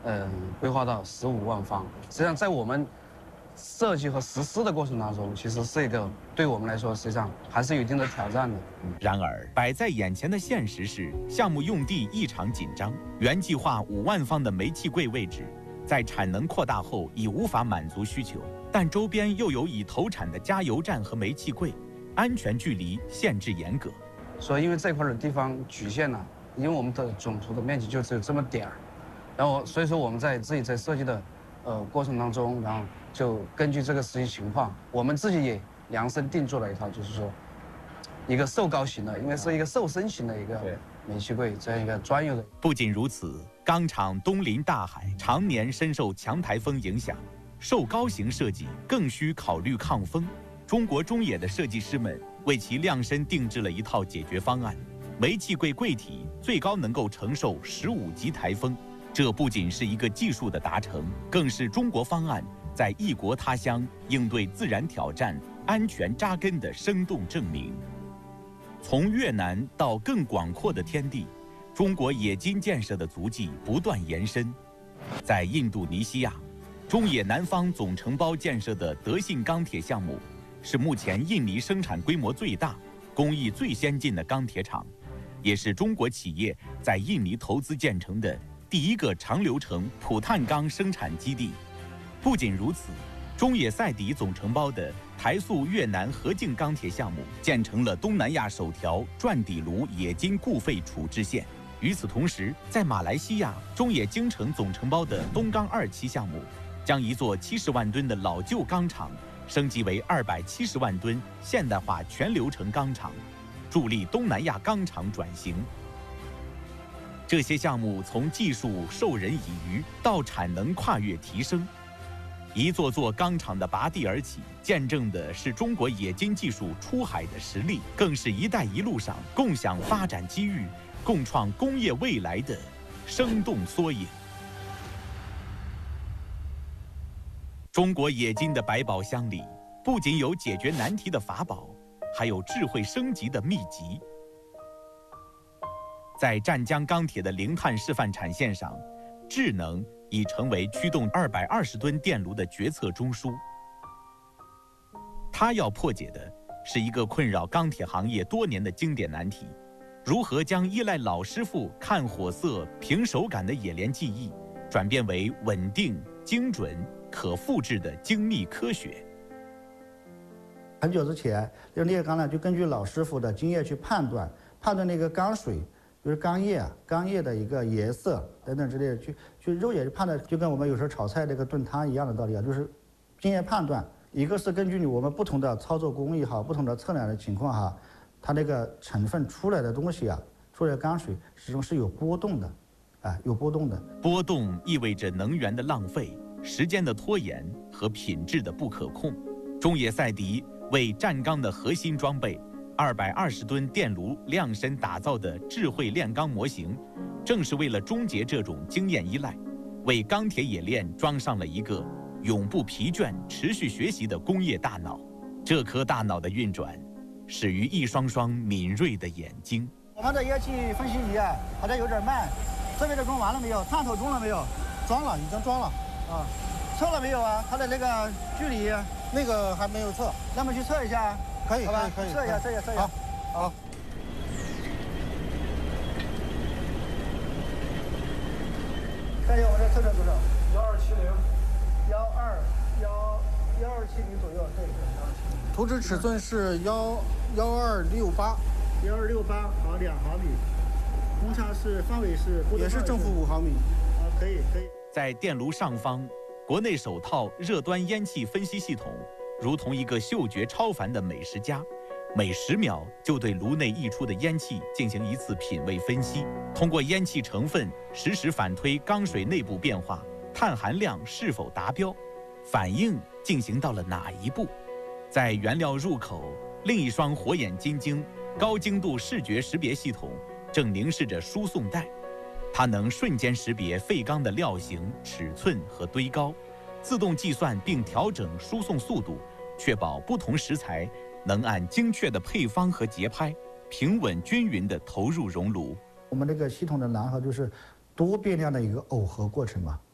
规划到15万方。实际上，在我们设计和实施的过程当中，其实是一个对我们来说，实际上还是有一定的挑战的。 然而，摆在眼前的现实是，项目用地异常紧张，原计划5万方的煤气柜位置，在产能扩大后已无法满足需求，但周边又有已投产的加油站和煤气柜，安全距离限制严格。 所以，因为这块的地方局限了，因为我们的总图的面积就只有这么点儿，然后所以说我们自己在设计的过程当中，然后就根据这个实际情况，我们自己也量身定做了一套，就是说一个瘦高型的，因为是一个瘦身型的一个煤气柜，这样一个专有的。 不仅如此，钢厂东临大海，常年深受强台风影响，瘦高型设计更需考虑抗风。中国中冶的设计师们为其量身定制了一套解决方案，煤气柜柜体最高能够承受15级台风。这不仅是一个技术的达成，更是中国方案在异国他乡应对自然挑战、安全扎根的生动证明。从越南到更广阔的天地，中国冶金建设的足迹不断延伸。在印度尼西亚，中冶南方总承包建设的德信钢铁项目，是目前印尼生产规模最大、工艺最先进的钢铁厂，也是中国企业在印尼投资建成的第一个长流程普碳钢生产基地。不仅如此，中冶赛迪总承包的台塑越南合净钢铁项目建成了东南亚首条转底炉冶金固废处置线。与此同时，在马来西亚，中冶京城总承包的东钢2期项目，将一座70万吨的老旧钢厂升级为270万吨现代化全流程钢厂，助力东南亚钢厂转型。这些项目从技术授人以渔到产能跨越提升，一座座钢厂的拔地而起，见证的是中国冶金技术出海的实力，更是一带一路上共享发展机遇、共创工业未来的生动缩影。中国冶金的百宝箱里，不仅有解决难题的法宝，还有智慧升级的秘籍。在湛江钢铁的零碳示范产线上，智能已成为驱动220吨电炉的决策中枢。它要破解的是一个困扰钢铁行业多年的经典难题：如何将依赖老师傅看火色、凭手感的冶炼技艺，转变为稳定、精准、可复制的精密科学。 很久之前，这个裂钢呢，就根据老师傅的经验去判断那个钢水，就是钢液的一个颜色等等之类的，去肉眼去判断，就跟我们有时候炒菜那个炖汤一样的道理啊，就是经验判断。一个是根据我们不同的操作工艺哈，不同的测量的情况哈，它那个成分出来的东西啊，出来的钢水始终是有波动的，有波动的。 波动意味着能源的浪费、时间的拖延和品质的不可控。中冶赛迪为湛钢的核心装备220吨电炉量身打造的智慧炼钢模型，正是为了终结这种经验依赖，为钢铁冶炼装上了一个永不疲倦、持续学习的工业大脑。这颗大脑的运转，始于一双双敏锐的眼睛。 我们的液气分析仪啊，好像有点慢，这边的装完了没有？探头装了没有？ 装了，已经装了。 啊，测了没有啊？它的那个距离？ 那个还没有测， 那么去测一下。 可以， 好吧， 可以， 测一下。 好。 看一下我这测多少 ？1270，1270 左右，对。 图纸尺寸是1268，1268， 好，2毫米。公差是范围是也是正负5毫米。 可以。 在电炉上方，国内首套热端烟气分析系统，如同一个嗅觉超凡的美食家，每10秒就对炉内溢出的烟气进行一次品味分析，通过烟气成分实时反推钢水内部变化，碳含量是否达标，反应进行到了哪一步。在原料入口，另一双火眼金睛、高精度视觉识别系统正凝视着输送带，它能瞬间识别废钢的料型、尺寸和堆高，自动计算并调整输送速度，确保不同食材能按精确的配方和节拍，平稳均匀地投入熔炉。 我们这个系统的蓝盒就是多变量的一个耦合过程嘛，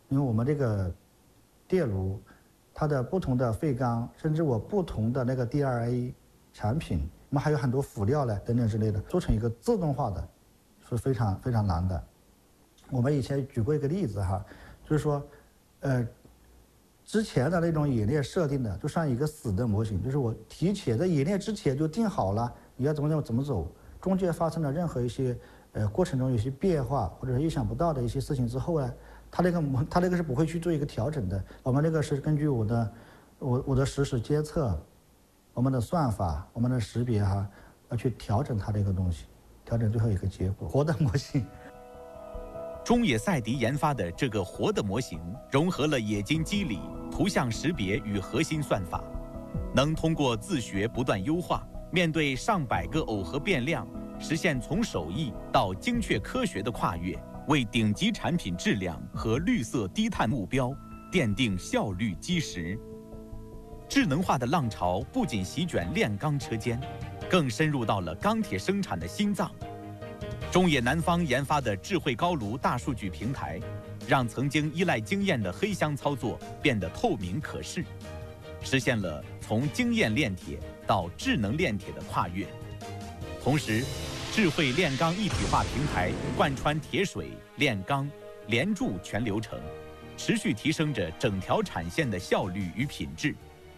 因为我们这个电炉，它的不同的废钢，甚至我不同的那个 DRA 产品，我们还有很多辅料呢等等之类的，做成一个自动化的，是非常非常难的。我们以前举过一个例子哈，就是说，之前的那种演练设定的，就像一个死的模型，就是我提前在演练之前就定好了你要怎么走，中间发生了任何一些过程中有些变化或者是意想不到的一些事情之后呢，它那个是不会去做一个调整的。我们那个是根据我的实时监测，我们的算法，我们的识别哈，要去调整它这个东西，调整最后一个结果，活的模型。 中野赛迪研发的这个活的模型，融合了冶金机理、图像识别与核心算法，能通过自学不断优化，面对上百个耦合变量，实现从手艺到精确科学的跨越，为顶级产品质量和绿色低碳目标奠定效率基石。智能化的浪潮不仅席卷炼钢车间，更深入到了钢铁生产的心脏。中野南方研发的智慧高炉大数据平台，让曾经依赖经验的黑箱操作变得透明可视，实现了从经验炼铁到智能炼铁的跨越。同时，智慧炼钢一体化平台贯穿铁水、炼钢、连铸全流程，持续提升着整条产线的效率与品质。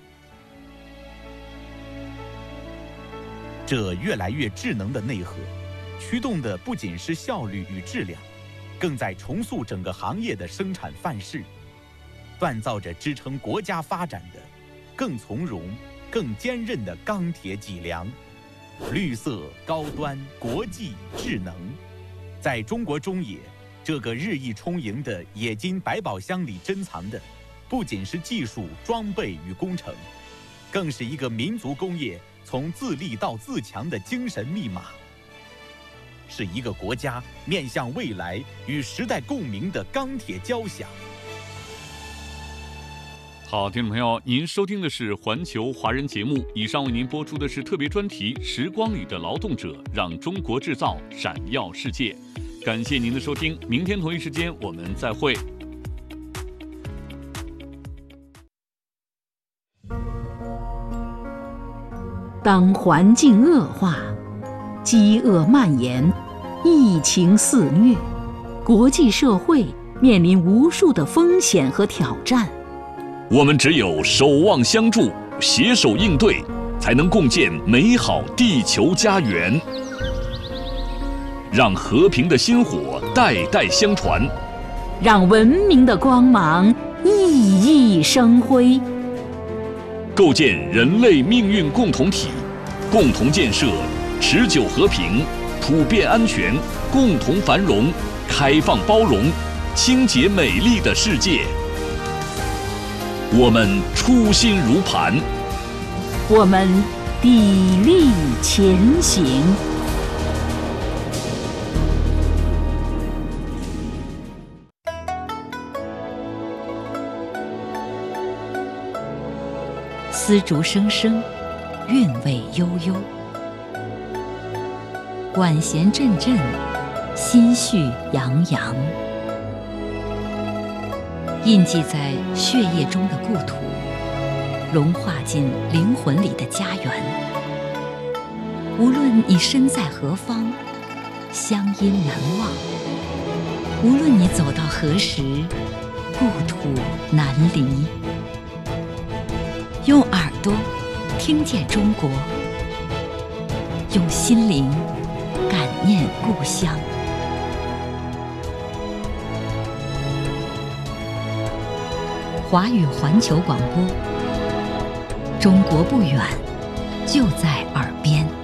这越来越智能的内核，驱动的不仅是效率与质量，更在重塑整个行业的生产范式，锻造着支撑国家发展的更从容、更坚韧的钢铁脊梁。绿色、高端、国际、智能，在中国中冶这个日益充盈的冶金百宝箱里珍藏的，不仅是技术、装备与工程，更是一个民族工业从自立到自强的精神密码，是一个国家面向未来与时代共鸣的钢铁交响。 好，听众朋友，您收听的是环球华人节目，以上为您播出的是特别专题《时光里的劳动者》，让中国制造闪耀世界。感谢您的收听，明天同一时间我们再会。 当环境恶化，饥饿蔓延，疫情肆虐，国际社会面临无数的风险和挑战。 我们只有守望相助，携手应对，才能共建美好地球家园。让和平的薪火代代相传， 让文明的光芒熠熠生辉。 构建人类命运共同体，共同建设持久和平、普遍安全、共同繁荣、开放包容、清洁美丽的世界。我们初心如磐， 我们砥砺前行。丝竹声声，韵味悠悠，管弦阵阵，心绪洋洋。印记在血液中的故土，融化进灵魂里的家园。无论你身在何方，乡音难忘；无论你走到何时，故土难离。用耳朵听见中国，用心灵感念故乡。华语环球广播，中国不远，就在耳边。